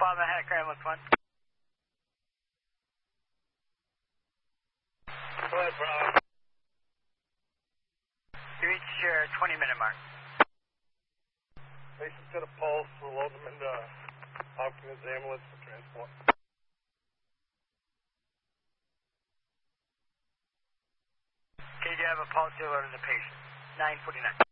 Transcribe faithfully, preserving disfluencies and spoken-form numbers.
Bob Hacker, ambulance one. Go ahead, Bravo. You reached your twenty minute mark. Patient's got a pulse. We're loading him into Hopkins ambulance for transport. Okay, you have a pulse, you're loading the patient. nine forty-nine.